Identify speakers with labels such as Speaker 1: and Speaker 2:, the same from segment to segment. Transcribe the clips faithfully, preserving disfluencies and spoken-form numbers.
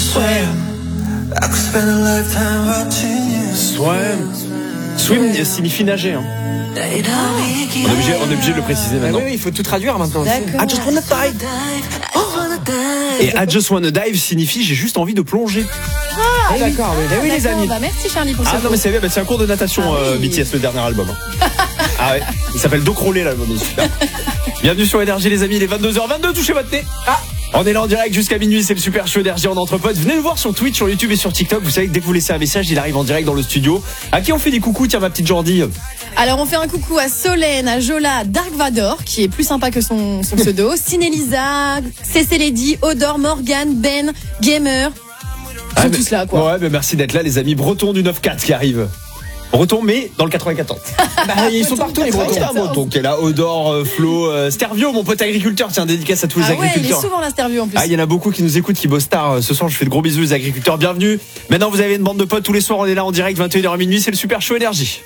Speaker 1: Swim. Swim signifie nager. Hein. On est obligé, on est obligé de le préciser maintenant.
Speaker 2: Ah oui, oui, il faut tout traduire maintenant.
Speaker 3: D'accord.
Speaker 1: I just wanna dive. Oh. Et I just wanna dive signifie j'ai juste envie de plonger.
Speaker 2: Ah, oui. D'accord, oui, oui les amis.
Speaker 3: Bah, merci Charlie pour
Speaker 1: ah
Speaker 3: ce
Speaker 1: non mais c'est, bah, c'est un cours de natation ah, euh, oui. B T S le dernier album. Ah ouais, il s'appelle Dos Crawlé l'album, il est super. Bienvenue sur Énergie les amis, il est vingt-deux heures vingt-deux, touchez votre nez. Ah. On est là en direct jusqu'à minuit, c'est le super show Énergie en entre potes. Venez nous voir sur Twitch, sur YouTube et sur TikTok. Vous savez que dès que vous laissez un message, il arrive en direct dans le studio. À qui on fait des coucous, tiens ma petite Jordi?
Speaker 3: Alors on fait un coucou à Solène, à Jola, Dark Vador, qui est plus sympa que son, son pseudo, Cinélisa, Cécé Lady, Odor, Morgan, Ben, Gamer. Ils
Speaker 1: ah,
Speaker 3: sont
Speaker 1: mais,
Speaker 3: tous là quoi.
Speaker 1: Ouais, mais merci d'être là les amis. Breton du neuf quatre qui arrive. Breton mais dans le quatre-vingt-quatorze.
Speaker 2: Bah, ils sont partout les Bretons.
Speaker 1: Un Breton qui est là, Odor, euh, Flo, euh, Stervio, mon pote agriculteur. Tiens, dédicace à tous
Speaker 3: ah
Speaker 1: les agriculteurs.
Speaker 3: Ouais, il est souvent là Stervio en plus.
Speaker 1: Ah, il y en a beaucoup qui nous écoutent, qui bossent tard. Ce soir, je fais de gros bisous les agriculteurs. Bienvenue. Maintenant, vous avez une bande de potes tous les soirs. On est là en direct, vingt et une heures minuit. C'est le super show Énergie.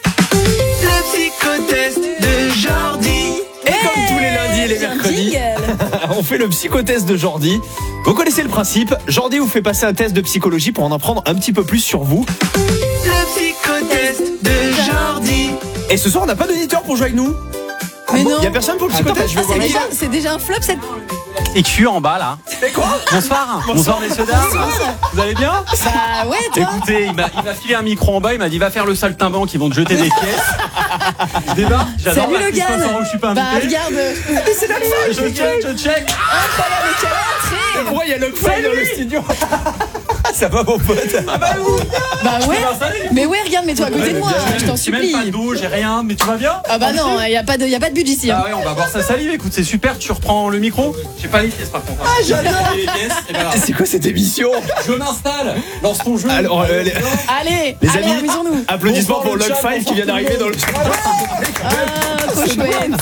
Speaker 4: Le psychotest de Jordi.
Speaker 1: Et hey, comme tous les lundis et les mercredis, on fait le psychotest de Jordi. Vous connaissez le principe. Jordi vous fait passer un test de psychologie pour en apprendre un petit peu plus sur vous.
Speaker 4: Le psychotest de Jordi.
Speaker 1: Et ce soir, on n'a pas d'auditeur pour jouer avec nous.
Speaker 3: Mais non.
Speaker 1: Il n'y a personne pour le psychotest.
Speaker 3: Ah, c'est, déjà, c'est déjà un flop cette...
Speaker 5: Et tu en bas là.
Speaker 1: C'est quoi?
Speaker 5: Bonsoir. Bonsoir messieurs dames. Vous allez bien?
Speaker 3: Bah ouais toi.
Speaker 5: Écoutez, il m'a, il m'a filé un micro en bas, il m'a dit va faire le saltimbanque, ils vont te jeter des pièces. Je débarque, j'adore.
Speaker 3: Salut le gars.
Speaker 5: Je suis pas invité.
Speaker 3: Bah regarde.
Speaker 1: Mais c'est la fin.
Speaker 5: Je check, je check.
Speaker 3: Incroyable, quelle entrée.
Speaker 1: Pourquoi il y a Logfile dans le studio? Ça va mon pote?
Speaker 5: Ah bah vous.
Speaker 3: Bah ouais. Mais ouais, regarde, mets-toi à côté de moi, je t'en
Speaker 5: J'ai même
Speaker 3: supplie.
Speaker 5: pas de dos, j'ai rien, mais tu vas bien?
Speaker 3: Ah bah non, il y a pas de, y a pas de budget ici. Hein.
Speaker 5: Ah ouais, on va voir ça salive. Écoute, c'est super. Tu reprends le micro. J'ai pas les pièces par contre.
Speaker 1: Ah j'adore.
Speaker 5: Les pièces. Et ben
Speaker 1: c'est quoi cette émission?
Speaker 5: Je m'installe. Lance ton jeu.
Speaker 1: Alors, euh, les...
Speaker 3: Allez,
Speaker 1: les
Speaker 3: allez,
Speaker 1: amis,
Speaker 3: amusons-nous.
Speaker 1: applaudissements pour Logfile qui vient d'arriver dans le studio.
Speaker 3: Ah, trop chouette.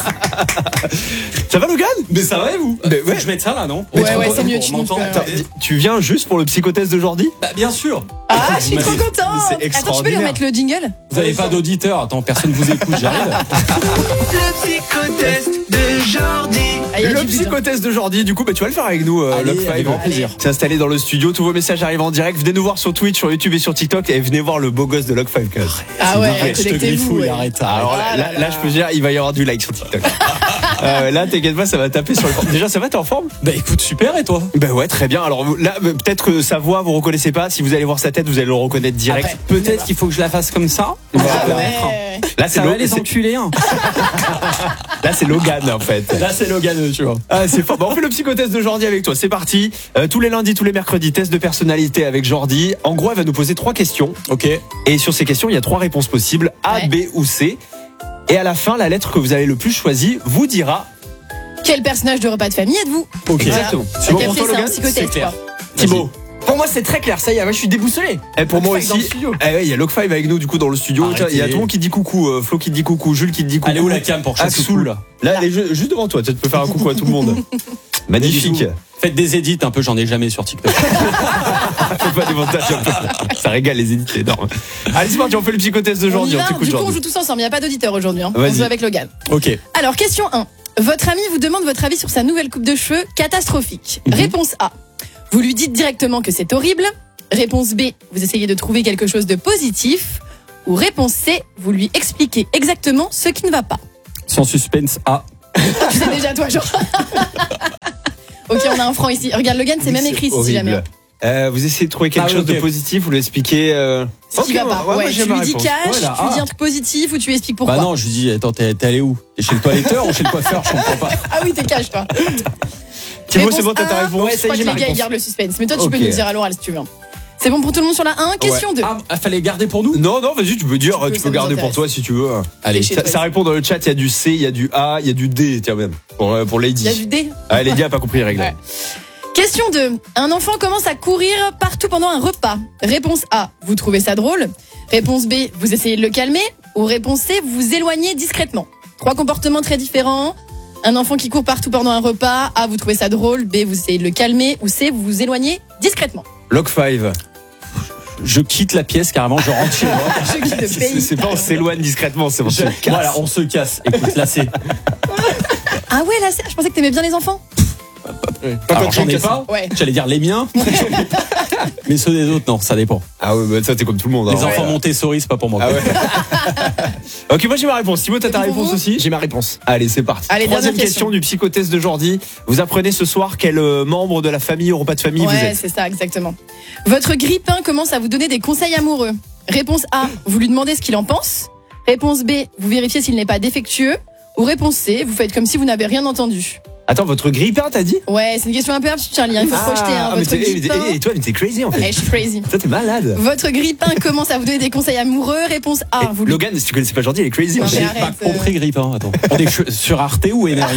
Speaker 1: Ça va Logan?
Speaker 5: Mais ça va et vous?
Speaker 1: Mais
Speaker 5: Faut
Speaker 1: ouais.
Speaker 5: que je mette ça là, non?
Speaker 3: Ouais,
Speaker 5: Mais
Speaker 3: ouais,
Speaker 5: trop
Speaker 3: c'est mieux.
Speaker 5: pour
Speaker 3: Tu,
Speaker 5: m'entendre.
Speaker 3: Attends,
Speaker 1: Tu viens juste pour le psychotest de Jordi?
Speaker 5: Bah bien sûr.
Speaker 3: Ah, je suis
Speaker 5: Vous
Speaker 3: trop
Speaker 5: m'avez-
Speaker 3: contente.
Speaker 1: c'est
Speaker 3: Attends, tu peux lui
Speaker 1: extraordinaire.
Speaker 3: remettre le jingle?
Speaker 5: Vous avez pas d'auditeur. Attends, personne vous écoute. J'arrive.
Speaker 4: Le psychotest de Jordi.
Speaker 3: Ah, y a
Speaker 1: Le
Speaker 3: du but, hein.
Speaker 1: psychotest de Jordi, du coup, bah, tu vas le faire avec nous, euh,
Speaker 5: Allez,
Speaker 1: Logfile.
Speaker 5: avec grand plaisir.
Speaker 1: C'est installé dans le studio, tous vos messages arrivent en direct. Venez nous voir sur Twitch, sur YouTube et sur TikTok et venez voir le beau gosse de Logfile.
Speaker 3: Ah ouais,
Speaker 5: Arrête, je te
Speaker 3: connectez-vous.
Speaker 5: griffouille,
Speaker 3: ouais.
Speaker 5: arrête.
Speaker 1: Alors là,
Speaker 3: Ah
Speaker 1: là,
Speaker 3: là
Speaker 1: là,
Speaker 3: là.
Speaker 1: je peux dire, il va y avoir du like sur TikTok. euh, là, t'inquiète pas, ça va taper sur les. Déjà, ça va, t'es en forme?
Speaker 5: Bah écoute, super. Et toi?
Speaker 1: Ben ouais, très bien. Alors là, peut-être que sa voix, vous reconnaissez pas. Si vous allez voir sa tête, vous allez le reconnaître direct.
Speaker 5: Après, peut-être qu'il faut que je la fasse comme ça. On va
Speaker 3: Ah
Speaker 5: la mettre.
Speaker 3: ouais.
Speaker 1: Là, c'est
Speaker 5: Ça va
Speaker 1: Lo-
Speaker 5: les
Speaker 1: c'est-
Speaker 5: enculés. Hein.
Speaker 1: là, c'est Logan en fait.
Speaker 5: Là c'est Logan, tu vois.
Speaker 1: Ah, c'est fort. Bon, on fait le psychotest de Jordi avec toi. C'est parti. Euh, tous les lundis, tous les mercredis, test de personnalité avec Jordi. En gros, elle va nous poser trois questions.
Speaker 5: Ok.
Speaker 1: Et sur ces questions, il y a trois réponses possibles A,
Speaker 3: Ouais.
Speaker 1: B ou C. Et à la fin, la lettre que vous avez le plus choisie vous dira.
Speaker 3: Quel personnage de repas de famille êtes-vous?
Speaker 5: Ok.
Speaker 1: Exactement.
Speaker 3: Voilà.
Speaker 1: C'est bon
Speaker 3: Quel
Speaker 1: pour toi,
Speaker 3: fait, c'est un
Speaker 1: Logan?
Speaker 3: psychotest,
Speaker 5: C'est clair.
Speaker 3: quoi.
Speaker 1: Thibaut.
Speaker 2: Pour moi, c'est très clair. Ça y est, moi, je suis déboussolé.
Speaker 1: Et pour moi
Speaker 2: Logfile dans
Speaker 1: aussi.
Speaker 2: le studio.
Speaker 1: Eh ouais, il y a Logfile avec nous du coup dans le studio.
Speaker 5: Arrêtez.
Speaker 1: Tiens, il y a tout le monde qui dit coucou. euh, Flo qui te dit coucou. Jules qui te dit coucou.
Speaker 5: Elle est où la cam pour chaque coucou, là?
Speaker 1: Là, elle est ju- juste devant toi. Tu peux faire un coucou à tout le monde. Magnifique.
Speaker 5: Des bisous. Faites des edits un peu, j'en ai jamais sur TikTok.
Speaker 1: Fais pas des montages un peu. Ça régale les édits, c'est énorme. Allez, c'est parti, on fait le psychotest de
Speaker 3: On y
Speaker 1: Jordi. On
Speaker 3: va.
Speaker 1: t'écoute,
Speaker 3: Du coup, on
Speaker 1: Jordi.
Speaker 3: joue tous ensemble. Il n'y a pas d'auditeur aujourd'hui. Hein. On
Speaker 1: Vas-y.
Speaker 3: joue avec Logan.
Speaker 5: Ok.
Speaker 3: Alors, question un. Votre ami vous demande votre avis sur sa nouvelle coupe de cheveux catastrophique.
Speaker 1: Mhm.
Speaker 3: Réponse A. Vous lui dites directement que c'est horrible. Réponse B. Vous essayez de trouver quelque chose de positif. Ou réponse C. Vous lui expliquez exactement ce qui ne va pas.
Speaker 5: Sans suspense A.
Speaker 3: Tu sais déjà toi, genre. Ok, on a un franc ici. Regarde, Logan, c'est même écrit ici, si jamais.
Speaker 1: horrible. Euh, vous essayez de trouver quelque
Speaker 5: Ah oui,
Speaker 1: chose
Speaker 5: ok.
Speaker 1: de positif, vous l'expliquez. Euh...
Speaker 3: Ce qui
Speaker 1: ok,
Speaker 3: va pas.
Speaker 1: ouais,
Speaker 3: Ouais,
Speaker 1: moi, j'ai
Speaker 3: tu
Speaker 1: ma
Speaker 3: lui dis
Speaker 1: réponse.
Speaker 3: cash,
Speaker 5: Voilà,
Speaker 3: tu lui dis
Speaker 5: ah.
Speaker 3: un truc positif ou tu lui expliques pourquoi.
Speaker 5: Bah non, je lui dis, attends, t'es, t'es allé où? T'es chez le toiletteur ou chez le coiffeur? Je comprends pas.
Speaker 3: Ah oui, t'es cash, toi.
Speaker 1: Thibaut,
Speaker 3: Réponse
Speaker 1: c'est bon, t'as ta
Speaker 3: A.
Speaker 1: réponse?
Speaker 2: Ouais,
Speaker 3: Je
Speaker 2: ça y
Speaker 3: crois
Speaker 2: est,
Speaker 3: que
Speaker 2: j'ai ma
Speaker 3: les gars, ils
Speaker 2: réponse.
Speaker 3: gardent le suspense. Mais toi, tu peux
Speaker 1: Ok.
Speaker 3: nous dire à l'oral si tu veux. C'est bon pour tout le monde sur la un. Question deux.
Speaker 5: Ah, ah, fallait garder pour nous?
Speaker 1: Non, non, vas-y, tu peux dire,
Speaker 3: Tu peux,
Speaker 1: tu
Speaker 3: ça
Speaker 1: peux
Speaker 3: nous
Speaker 1: garder pour
Speaker 3: intéresse.
Speaker 1: toi si tu veux.
Speaker 5: Allez.
Speaker 3: Chez
Speaker 1: Ça,
Speaker 3: toi,
Speaker 1: ça répond dans le chat, il y a du C, il y a du A, il y a du D, tiens même. Pour, euh, pour Lady.
Speaker 3: Il y a du D.
Speaker 1: Ah, Lady a pas compris les règles.
Speaker 3: Ouais. Question deux. Un enfant commence à courir partout pendant un repas. Réponse A. Vous trouvez ça drôle. Réponse B. Vous essayez de le calmer. Ou réponse C. Vous vous éloignez discrètement. Trois comportements très différents. Un enfant qui court partout pendant un repas. A. Vous trouvez ça drôle. B. Vous essayez de le calmer. Ou C. Vous vous éloignez discrètement.
Speaker 1: Lock five.
Speaker 5: Je quitte la pièce carrément, je rentre chez moi.
Speaker 3: Je quitte le
Speaker 1: C'est
Speaker 3: pays.
Speaker 1: c'est pas on s'éloigne discrètement, c'est on se
Speaker 5: Je-
Speaker 1: casse.
Speaker 5: Voilà, on se casse. Écoute, là c'est.
Speaker 3: Ah ouais, là, c'est- je pensais que t'aimais bien les enfants.
Speaker 5: Alors j'en ai pas.
Speaker 3: Ouais.
Speaker 5: J'allais dire les miens. Mais Mais ceux des autres, non, ça dépend.
Speaker 1: Ah ouais, bah ça t'es comme tout le monde.
Speaker 5: Les
Speaker 1: hein.
Speaker 5: enfants
Speaker 1: Ouais.
Speaker 5: Montessori, c'est pas pour moi.
Speaker 1: Ah
Speaker 5: quoi.
Speaker 1: ouais. Ok, moi j'ai ma réponse. Thibaut, t'as ta
Speaker 3: C'est pour
Speaker 1: réponse
Speaker 3: vous
Speaker 1: aussi?
Speaker 2: J'ai ma réponse.
Speaker 1: Allez, c'est parti.
Speaker 3: Allez,
Speaker 1: Troisième
Speaker 3: dernière
Speaker 1: question
Speaker 3: question.
Speaker 1: du psychotest de Jordi. Vous apprenez ce soir quel euh, membre de la famille ou repas de famille vous
Speaker 3: Ouais,
Speaker 1: êtes.
Speaker 3: c'est ça, exactement. Votre grippin commence à vous donner des conseils amoureux. Réponse A, vous lui demandez ce qu'il en pense. Réponse B, vous vérifiez s'il n'est pas défectueux. Ou réponse C, vous faites comme si vous n'avez rien entendu.
Speaker 1: Attends, votre grippin, t'as dit?
Speaker 3: Ouais, c'est une question un peu absurde, Charlie. hein. Il faut se projeter. Hein.
Speaker 1: ah, mais
Speaker 3: Votre
Speaker 1: t'es-
Speaker 3: grippin.
Speaker 1: et, et toi, mais t'es crazy en fait.
Speaker 3: Eh, je suis crazy.
Speaker 1: Toi, t'es malade.
Speaker 3: Votre grippin commence à vous donner des conseils amoureux. Réponse A,
Speaker 1: Et
Speaker 3: vous lui...
Speaker 1: Logan, si tu connaissais pas Jordi, il est crazy.
Speaker 3: Non,
Speaker 1: en
Speaker 3: mais
Speaker 1: fait.
Speaker 5: J'ai pas
Speaker 3: arrête, euh.
Speaker 5: compris Grippin. Attends. On est ch- sur Arte ou Énergie?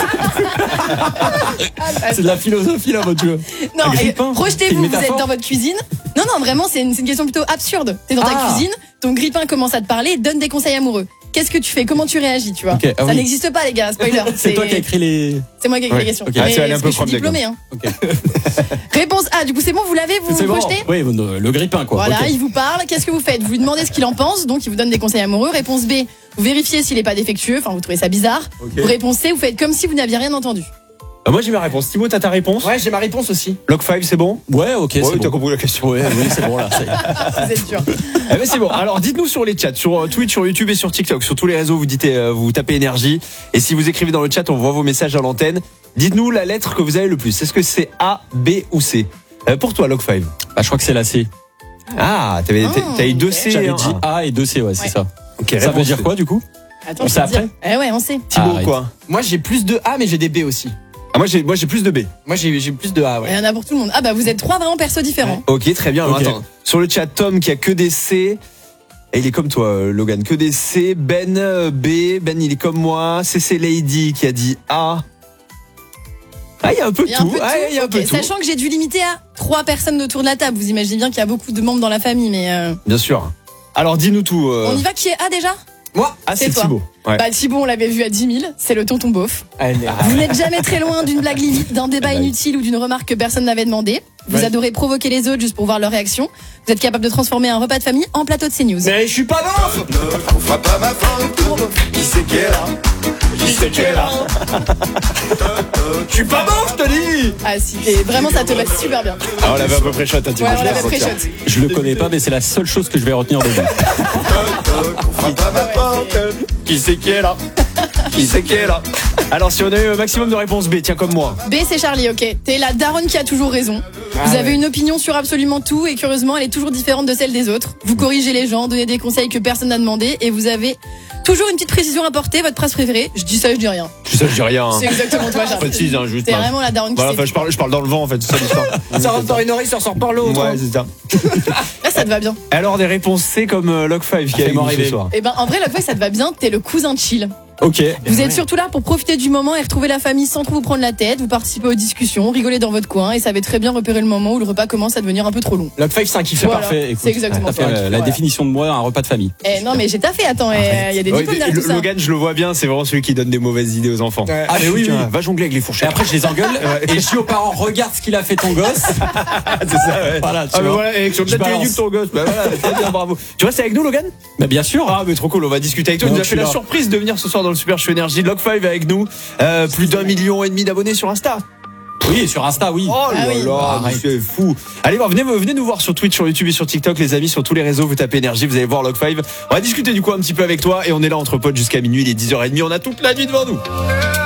Speaker 5: C'est de la philosophie là, votre jeu.
Speaker 3: Non,
Speaker 5: Un
Speaker 3: et
Speaker 5: grippin, c'est
Speaker 3: projetez-vous,
Speaker 5: une
Speaker 3: vous êtes
Speaker 5: métaphore.
Speaker 3: dans votre cuisine. Non, non, vraiment, c'est une, c'est une question plutôt absurde. T'es dans ta
Speaker 5: Ah.
Speaker 3: cuisine, ton grippin commence à te parler et te donne des conseils amoureux. Qu'est-ce que tu fais? Comment tu réagis, tu vois?
Speaker 5: Ok, ah
Speaker 3: Ça
Speaker 5: oui.
Speaker 3: n'existe pas, les gars, spoiler.
Speaker 5: C'est toi qui as écrit les.
Speaker 3: C'est moi qui ai écrit
Speaker 1: Ouais,
Speaker 3: les questions.
Speaker 5: ok.
Speaker 1: Ah,
Speaker 3: Mais
Speaker 1: c'est allé un
Speaker 3: parce
Speaker 1: peu
Speaker 3: que je suis
Speaker 1: prendre des
Speaker 3: diplômée. Hein.
Speaker 5: Ok.
Speaker 3: Réponse A, du coup, c'est bon, vous l'avez, vous vous
Speaker 5: C'est bon.
Speaker 3: projetez?
Speaker 5: Oui, le le Grippin quoi.
Speaker 3: Voilà,
Speaker 5: Ok.
Speaker 3: il vous parle. Qu'est-ce que vous faites? Vous lui demandez ce qu'il en pense, donc il vous donne des conseils amoureux. Réponse B, vous vérifiez s'il n'est pas défectueux, enfin vous trouvez ça bizarre.
Speaker 1: Ok.
Speaker 3: Ou réponse C, vous faites comme si vous n'aviez rien entendu.
Speaker 1: Ah, moi j'ai ma réponse. Thibaut, t'as ta réponse?
Speaker 2: Ouais, j'ai ma réponse aussi.
Speaker 1: Lock five, c'est bon?
Speaker 5: Ouais, ok,
Speaker 1: Ouais,
Speaker 5: c'est
Speaker 1: t'as
Speaker 5: bon.
Speaker 1: compris la question.
Speaker 5: Ouais, oui, c'est bon là. ça y est.
Speaker 3: Vous êtes sûr.
Speaker 1: Eh ben, c'est bon. Alors dites-nous sur les chats, sur euh, Twitch, sur YouTube et sur TikTok, sur tous les réseaux, vous dites, euh, vous tapez énergie. Et si vous écrivez dans le chat, on voit vos messages à l'antenne. Dites-nous la lettre que vous avez le plus. Est-ce que c'est A, B ou C? Euh, Pour toi, Lock five.
Speaker 5: Bah, je crois que c'est la C.
Speaker 1: Ah, t'avais,
Speaker 3: Ah,
Speaker 1: t'as- t'as eu deux
Speaker 3: ok.
Speaker 1: C.
Speaker 5: J'avais
Speaker 1: et un
Speaker 5: dit
Speaker 1: A.
Speaker 5: A et deux C, ouais, c'est
Speaker 3: Ouais.
Speaker 5: ça.
Speaker 1: Ok,
Speaker 5: Ça veut
Speaker 1: réponse
Speaker 5: dire
Speaker 1: C.
Speaker 5: quoi du coup?
Speaker 3: Attends,
Speaker 5: On
Speaker 3: je
Speaker 5: sait
Speaker 3: peux te dire.
Speaker 5: après
Speaker 3: Eh ouais, on sait.
Speaker 1: Thibaut,
Speaker 5: Arrête.
Speaker 1: quoi?
Speaker 2: Moi, j'ai plus de A, mais j'ai des B aussi.
Speaker 1: Ah, moi j'ai, moi j'ai plus de B.
Speaker 2: Moi, j'ai j'ai plus de A,
Speaker 3: Il
Speaker 2: ouais.
Speaker 3: y en a pour tout le monde. Ah bah vous êtes trois vraiment persos différents.
Speaker 1: Ok, très bien. Alors
Speaker 5: Ok.
Speaker 1: attends. Sur le chat, Tom qui a que des C. Et il est comme toi, euh, Logan, que des C. Ben euh, B. Ben il est comme moi. C C Lady qui a dit A. Ah, il y a un peu de
Speaker 3: Il y a un
Speaker 1: tout.
Speaker 3: peu de
Speaker 1: Ah,
Speaker 3: tout.
Speaker 1: il y a un
Speaker 3: Ok,
Speaker 1: peu de tout.
Speaker 3: Sachant que j'ai dû limiter à trois personnes autour de la table. Vous imaginez bien qu'il y a beaucoup de membres dans la famille, mais euh,
Speaker 1: Bien sûr. Alors dis-nous tout. euh.
Speaker 3: on y va. Qui est A déjà?
Speaker 2: Moi,
Speaker 1: Ah, c'est
Speaker 3: c'est toi.
Speaker 1: Thibaut. Ouais.
Speaker 3: Bah Thibaut, on l'avait vu à dix mille. C'est le tonton beauf.
Speaker 2: elle est-
Speaker 3: Vous n'êtes jamais très loin d'une blague limite, d'un débat inutile ou d'une remarque que personne n'avait demandé. Vous
Speaker 2: Ouais.
Speaker 3: adorez provoquer les autres juste pour voir leur réaction. Vous êtes capable de transformer un repas de famille en plateau de CNews.
Speaker 2: Mais je suis pas bof.
Speaker 6: On fera pas ma faute. Qui c'est qui est là? Qui c'est qui est là?
Speaker 2: Je suis pas bof, je te dis.
Speaker 3: Ah si, et vraiment ça te va super bien.
Speaker 1: Ah, on l'avait un peu pré-shot, hein,
Speaker 3: Ouais,
Speaker 1: Thibaut.
Speaker 3: on l'avait pré-shot.
Speaker 5: Je le connais pas, mais c'est la seule chose que je vais retenir de vous.
Speaker 6: On fera pas ma faute.
Speaker 1: Qui c'est qui est là? Qui c'est qui est là? Alors si on a eu un maximum de réponses B, tiens comme moi.
Speaker 3: B c'est Charlie, ok. T'es la daronne qui a toujours raison. Vous avez une opinion sur absolument tout et curieusement elle est toujours différente de celle des autres. Vous corrigez les gens, donnez des conseils que personne n'a demandé et vous avez toujours une petite précision à porter. Votre phrase préférée? Je dis ça, je dis rien.
Speaker 1: Je sais ça, je dis rien. hein.
Speaker 3: C'est exactement toi, Charlie.
Speaker 1: Précise, hein, juste.
Speaker 3: T'es
Speaker 1: hein.
Speaker 3: vraiment la daronne qui
Speaker 1: Voilà,
Speaker 3: sait
Speaker 1: enfin,
Speaker 3: tout.
Speaker 1: je parle, je parle dans le vent en fait, c'est ça l'histoire.
Speaker 2: Ça rentre par une oreille, ça ressort par l'autre.
Speaker 1: Ouais, c'est ça.
Speaker 3: Là ça te va bien.
Speaker 1: Alors des réponses C comme euh, Lock five qui a
Speaker 5: Fais-moi
Speaker 1: eu ce
Speaker 5: rêver.
Speaker 1: soir.
Speaker 3: Eh ben en vrai la fois ça te va bien, t'es le cousin chill.
Speaker 5: Ok.
Speaker 3: Vous êtes surtout là pour profiter du moment et retrouver la famille sans trop vous prendre la tête. Vous participez aux discussions, rigolez dans votre coin et savez très bien repérer le moment où le repas commence à devenir un peu trop long.
Speaker 2: Lock five, c'est un kiff.
Speaker 5: C'est
Speaker 3: Voilà.
Speaker 5: parfait. Écoute,
Speaker 3: C'est exactement
Speaker 5: t'as fait
Speaker 3: ça.
Speaker 5: la, la
Speaker 3: Voilà.
Speaker 5: définition de moi, un repas de famille.
Speaker 3: Eh non mais j'ai taffé, attends, il y a des
Speaker 1: Ouais,
Speaker 3: diplômes
Speaker 1: et
Speaker 3: derrière
Speaker 1: le-
Speaker 3: tout ça.
Speaker 1: Logan, je le vois bien, c'est vraiment celui qui donne des mauvaises idées aux enfants.
Speaker 2: Ouais.
Speaker 5: Ah mais oui, oui.
Speaker 1: Tiens, va jongler avec les
Speaker 5: Et
Speaker 1: fourchettes.
Speaker 5: après je les engueule et je dis aux parents regarde ce qu'il a fait ton gosse.
Speaker 1: c'est ça, ouais.
Speaker 5: Voilà, tu
Speaker 1: Ah, mais
Speaker 5: vois.
Speaker 1: voilà, et sur le
Speaker 5: Je
Speaker 1: chat, t'es
Speaker 5: balance.
Speaker 1: éduque ton gosse. Bah voilà, très bien, bravo. Tu restes avec nous, Logan?
Speaker 5: Bah bien sûr.
Speaker 1: Ah, mais trop cool, on va discuter avec toi. Il
Speaker 5: Non,
Speaker 1: nous a
Speaker 5: je
Speaker 1: fait
Speaker 5: suis
Speaker 1: la
Speaker 5: là.
Speaker 1: surprise de venir ce soir dans le Super Show Énergie. Lock five avec nous. Euh, plus d'un million et demi d'abonnés sur Insta.
Speaker 5: Oui, sur Insta, oui.
Speaker 1: Oh là
Speaker 3: Ah oui.
Speaker 1: là,
Speaker 5: Arrête.
Speaker 1: c'est fou. Allez voir, venez, venez nous voir sur Twitch, sur YouTube et sur TikTok, les amis, sur tous les réseaux. Vous tapez énergie, vous allez voir Lock five. On va discuter du coup un petit peu avec toi et on est là entre potes jusqu'à minuit, il est dix heures trente. On a toute la nuit devant nous.